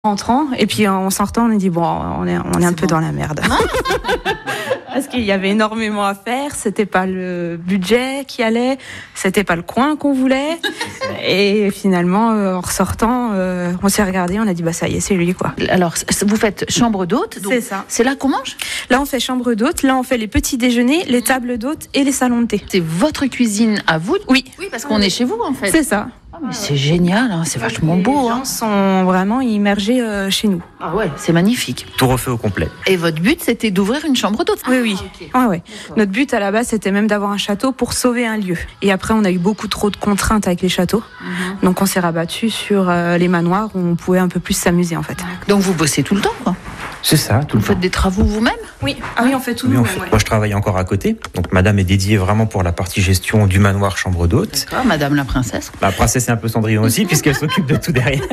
rentrant, et puis en sortant, on a dit bon, on est un peu dans la merde. Parce qu'il y avait énormément à faire, c'était pas le budget qui allait, c'était pas le coin qu'on voulait. Et finalement, en ressortant, on s'est regardé, on a dit bah ça y est, c'est lui quoi. Alors, vous faites chambre d'hôte, donc c'est ça. C'est là qu'on mange ? Là, on fait chambre d'hôte, là, on fait les petits déjeuners, les tables d'hôte et les salons de thé. C'est votre cuisine à vous ? Oui. Oui, parce qu'on est chez vous en fait. C'est ça. Ah, mais c'est génial, hein, c'est vachement beau. Les gens sont vraiment immergés chez nous. Ah ouais, c'est magnifique. Tout refait au complet. Et votre but, c'était d'ouvrir une chambre d'hôte ? Oui. Okay. Ouais. Notre but à la base, c'était même d'avoir un château pour sauver un lieu. Et après, on a eu beaucoup trop de contraintes avec les châteaux. Donc, on s'est rabattu sur les manoirs où on pouvait un peu plus s'amuser en fait. Donc, vous bossez tout le temps quoi ? C'est ça, tout le temps. Vous faites des travaux vous-même ? Oui. Ah oui, on fait tout Oui, nous. Moi, je travaille encore à côté. Donc, madame est dédiée vraiment pour la partie gestion du manoir chambre d'hôte. D'accord, madame la princesse. La princesse est un peu Cendrillon aussi, puisqu'elle s'occupe de tout derrière.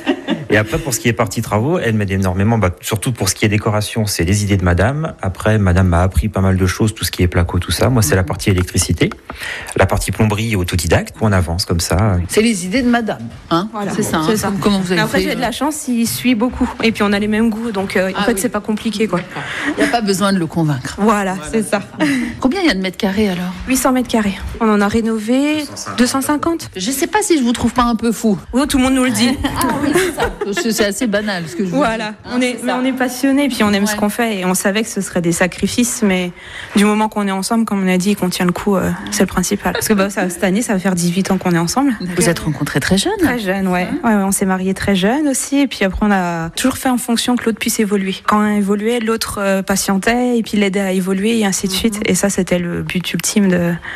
Et après, pour ce qui est partie travaux, elle m'aide énormément, surtout pour ce qui est décoration, c'est les idées de madame. Après, madame m'a appris pas mal de choses, tout ce qui est placo, tout ça. Moi, c'est la partie électricité. La partie plomberie autodidacte, on avance comme ça. C'est les idées de madame, hein ? Voilà. C'est ça. C'est ça. Comment vous avez Après, fait j'ai de la chance, il suit beaucoup. Et puis, on a les mêmes goûts. Donc, en fait, c'est pas compliqué, quoi. Il n'y a pas besoin de le convaincre. Voilà, c'est ça. Combien il y a de mètres carrés alors ? 800 mètres carrés. On en a rénové 250. Je ne sais pas si je vous trouve pas un peu fou. Oui, tout le monde nous le dit. Ah oui, c'est ça. Parce que c'est assez banal ce que je vous Voilà. dis. On est passionnés, puis on aime ce qu'on fait. Et on savait que ce serait des sacrifices. Mais du moment qu'on est ensemble, comme on a dit, qu'on tient le coup, c'est le principal. Parce que cette année, ça va faire 18 ans qu'on est ensemble. Vous êtes rencontrés très jeune ? Très jeune, ouais. On s'est mariés très jeune aussi. Et puis après, on a toujours fait en fonction que l'autre puisse évoluer. Quand un évoluait, l'autre patientait et puis l'aidait à évoluer et ainsi de suite. Et ça, c'était le but ultime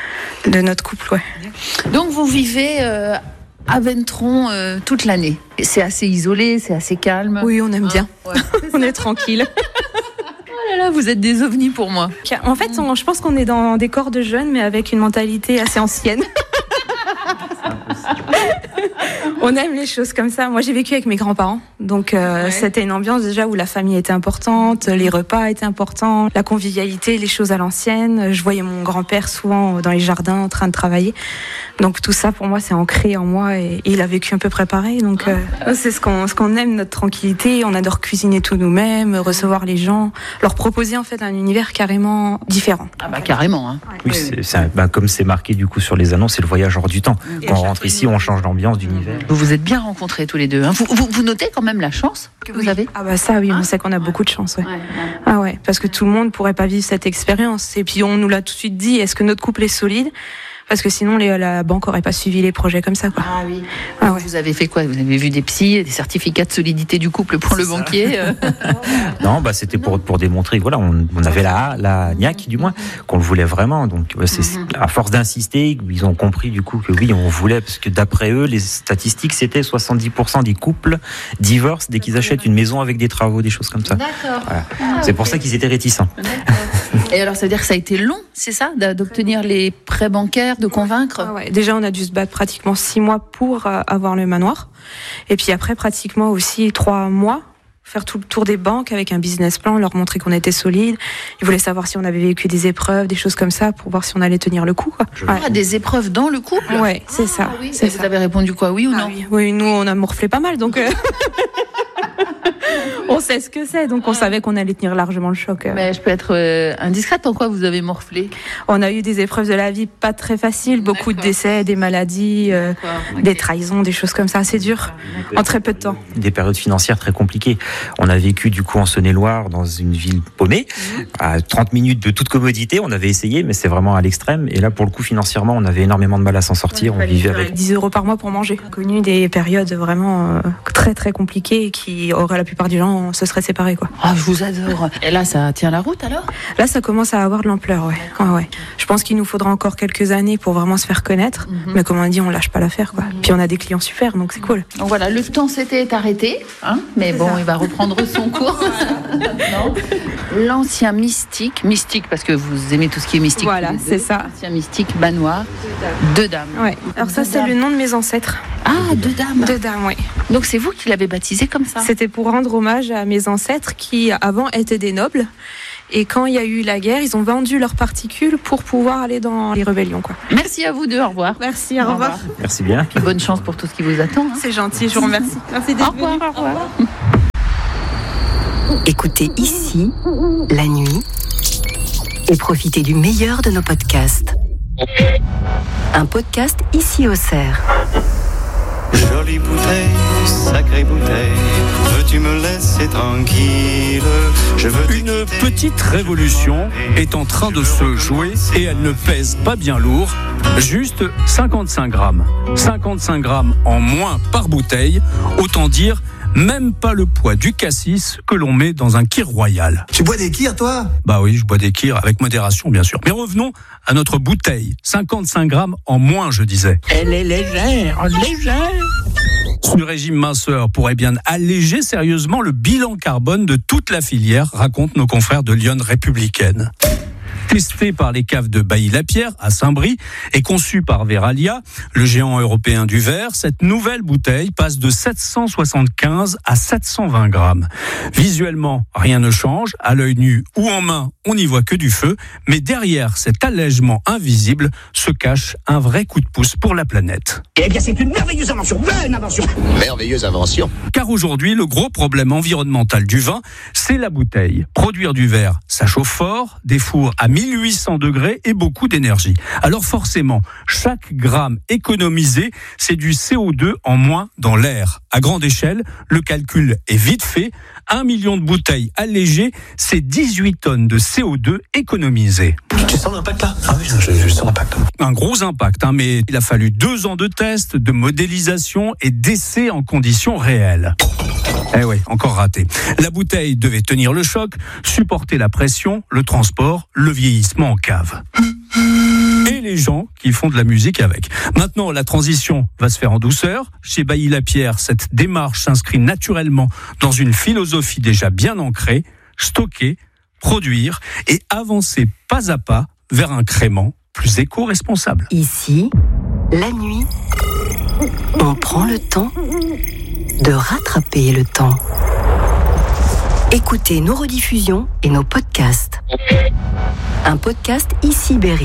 de notre couple, ouais. Donc vous vivez à Ventron toute l'année. C'est assez isolé, c'est assez calme. Oui, on aime bien. Ouais. On est tranquille. Oh là là, vous êtes des ovnis pour moi. En fait, je pense qu'on est dans des corps de jeunes, mais avec une mentalité assez ancienne. On aime les choses comme ça. Moi, j'ai vécu avec mes grands-parents. Donc, c'était une ambiance déjà où la famille était importante, les repas étaient importants, la convivialité, les choses à l'ancienne. Je voyais mon grand-père souvent dans les jardins en train de travailler. Donc, tout ça, pour moi, c'est ancré en moi et il a vécu un peu préparé. Donc, c'est ce qu'on aime, notre tranquillité. On adore cuisiner tout nous-mêmes, recevoir les gens, leur proposer en fait un univers carrément différent. Ah bah carrément. Hein. Oui, comme c'est marqué du coup sur les annonces, c'est le voyage hors du temps. Quand on rentre ici, on change d'ambiance, d'univers. Vous vous êtes bien rencontrés tous les deux. Hein. Vous notez quand même la chance que vous avez ? Ah bah ça, oui, on sait qu'on a beaucoup de chance. Ouais. Ah ouais, parce que tout le monde pourrait pas vivre cette expérience. Et puis on nous l'a tout de suite dit, est-ce que notre couple est solide ? Parce que sinon, la banque aurait pas suivi les projets comme ça, quoi. Ah oui. Ah ouais. Vous avez fait quoi ? Vous avez vu des psys, des certificats de solidité du couple pour le banquier Non, c'était pour démontrer, voilà, on avait la niaque, du moins, qu'on le voulait vraiment. Donc, c'est à force d'insister, ils ont compris, du coup, que oui, on voulait, parce que d'après eux, les statistiques, c'était 70% des couples divorcent dès qu'ils achètent une maison avec des travaux, des choses comme ça. D'accord. Voilà. C'est pour ça qu'ils étaient réticents. Et alors, ça veut dire que ça a été long, c'est ça, d'obtenir les prêts bancaires, de convaincre ? Ah ouais. Déjà, on a dû se battre pratiquement 6 mois pour avoir le manoir. Et puis après, pratiquement aussi 3 mois, faire tout le tour des banques avec un business plan, leur montrer qu'on était solide. Ils voulaient savoir si on avait vécu des épreuves, des choses comme ça, pour voir si on allait tenir le coup, quoi. Ah, des épreuves dans le couple ? Ouais, c'est ça. Oui. C'est vous avez répondu quoi, oui ou non ? Oui, nous, on a morflé pas mal, donc... On sait ce que c'est, donc on savait qu'on allait tenir largement le choc. Mais je peux être indiscrète, pourquoi vous avez morflé ? On a eu des épreuves de la vie pas très faciles, beaucoup de décès, des maladies, des trahisons, des choses comme ça, assez dures, en très peu de temps. Des périodes financières très compliquées. On a vécu du coup en Saône-et-Loire, dans une ville paumée, à 30 minutes de toute commodité, on avait essayé, mais c'est vraiment à l'extrême. Et là, pour le coup, financièrement, on avait énormément de mal à s'en sortir, on vivait avec 10 € par mois pour manger. J'ai connu des périodes vraiment très très compliquées qui auraient la plupart des gens se seraient séparés, quoi. Ah, je vous adore. Et là, ça tient la route alors ? Là, ça commence à avoir de l'ampleur, ouais. Ouais. Je pense qu'il nous faudra encore quelques années pour vraiment se faire connaître, mais comme on dit, on lâche pas l'affaire, quoi. Puis on a des clients super, donc c'est cool. Donc voilà, le temps s'était arrêté, hein, mais bon, il va reprendre son cours. Non. L'ancien mystique parce que vous aimez tout ce qui est mystique. Voilà, c'est ça. L'ancien mystique manoir, 2 dames. Ouais. Alors ça, c'est le nom de mes ancêtres. Ah, 2 dames. 2 dames, oui. Donc c'est vous qui l'avez baptisé comme ça ? C'était pour rendre hommage à mes ancêtres qui, avant, étaient des nobles Et quand il y a eu la guerre, ils ont vendu leurs particules pour pouvoir aller dans les rébellions, quoi. Merci à vous deux, au revoir. Merci, au revoir. Merci bien. Puis bonne chance pour tout ce qui vous attend. C'est gentil, je vous remercie. Merci d'être venu. Au revoir. Écoutez ici, la nuit, et profitez du meilleur de nos podcasts. Un podcast ici au Cerf. Jolie bouteille, sacrée bouteille, veux-tu me laisser tranquille? Une petite révolution est en train de se jouer et elle ne pèse pas bien lourd, juste 55 grammes. 55 grammes en moins par bouteille, autant dire même pas le poids du cassis que l'on met dans un kir royal. Tu bois des kirs, toi ? Bah oui, je bois des kirs avec modération, bien sûr. Mais revenons à notre bouteille. 55 grammes en moins, je disais. Elle est légère. Ce régime minceur pourrait bien alléger sérieusement le bilan carbone de toute la filière, racontent nos confrères de Lyon Républicaine. Testé par les caves de Bailly-la-Pierre à Saint-Brie et conçu par Veralia, le géant européen du verre, cette nouvelle bouteille passe de 775 à 720 grammes. Visuellement, rien ne change. À l'œil nu ou en main, on n'y voit que du feu. Mais derrière cet allègement invisible se cache un vrai coup de pouce pour la planète. Eh bien, c'est une merveilleuse invention. Bonne invention. Merveilleuse invention. Car aujourd'hui, le gros problème environnemental du vin, c'est la bouteille. Produire du verre, ça chauffe fort, des fours à 1800 degrés et beaucoup d'énergie. Alors forcément, chaque gramme économisé, c'est du CO2 en moins dans l'air. À grande échelle, le calcul est vite fait. 1 million de bouteilles allégées, c'est 18 tonnes de CO2 économisées. Tu sens l'impact là ? Ah oui, je sens l'impact. Un gros impact, mais il a fallu 2 ans de tests, de modélisation et d'essais en conditions réelles. Eh ouais, encore raté. La bouteille devait tenir le choc, supporter la pression, le transport, le vieillissement en cave. Et les gens qui font de la musique avec. Maintenant, la transition va se faire en douceur. Chez Bailly-la-Pierre, cette démarche s'inscrit naturellement dans une philosophie déjà bien ancrée, stocker, produire et avancer pas à pas vers un crément plus éco-responsable. Ici, la nuit, on prend le temps de rattraper le temps. Écoutez nos rediffusions et nos podcasts. Un podcast ici Berry.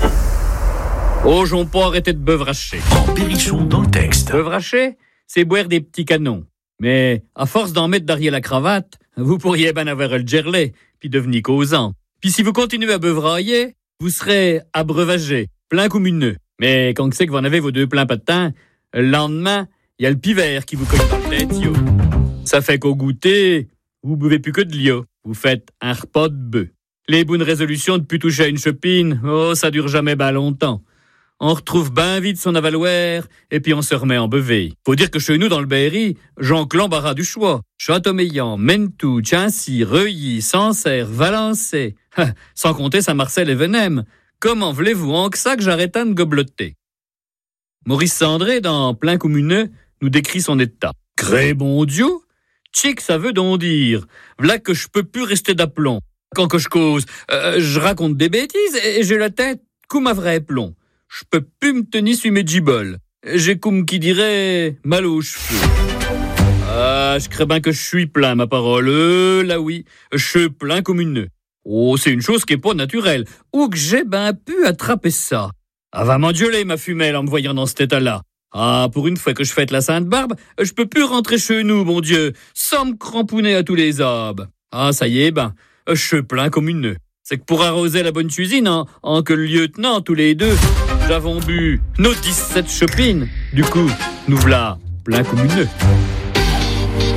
Oh, j'en pas arrêter de beuvracher. Berrichon dans le texte. Beuvracher, c'est boire des petits canons. Mais à force d'en mettre derrière la cravate, vous pourriez ben avoir le gerlet, puis devenir causant. Puis si vous continuez à beuvrailler, vous serez abreuvagé, plein comme une nœud. Mais quand c'est que vous en avez vos 2 pleins patins, le lendemain, il y a le pivert qui vous colle dans le tête, yo. Ça fait qu'au goûter, vous buvez plus que de l'eau. Vous faites un repas de bœuf. Les bonnes résolutions de plus toucher à une chopine, oh, ça dure jamais ben longtemps. On retrouve ben vite son avaloir, et puis on se remet en bevé. Faut dire que chez nous, dans le Berry, j'enclin l'embarras du choix. Châteaumeillan, Mentou, Chancy, Reuilly, Sancerre, Valençay. Sans compter Saint-Marcel et Venem. Comment voulez-vous en que ça que j'arrête de gobloter? Maurice Sandré, dans Plein Communeux, nous décrit son état. Gré bon Dieu, tchic ça veut donc dire. V'là que je peux plus rester d'aplomb. Quand que je cause, je raconte des bêtises et j'ai la tête comme un vrai plomb. Je peux plus me tenir sur mes giboles. J'ai comme qui dirait mal aux cheveux. Ah, je crains bien que je suis plein, ma parole. Là oui, je suis plein comme une nœud. Oh, c'est une chose qui est pas naturelle. Où que j'ai ben pu attraper ça? Ah, va m'engueuler, ma femelle, en me voyant dans cet état-là. Ah, pour une fois que je fête la Sainte-Barbe, je peux plus rentrer chez nous, mon Dieu, sans me cramponner à tous les arbres. Ah, ça y est, ben, je suis plein comme une nœud. C'est que pour arroser la bonne cuisine, en que le lieutenant, tous les deux, j'avons bu nos 17 chopines. Du coup, nous voilà plein comme une nœud.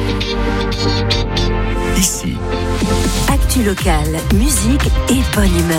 Ici. Actu locale, musique et bonne humeur.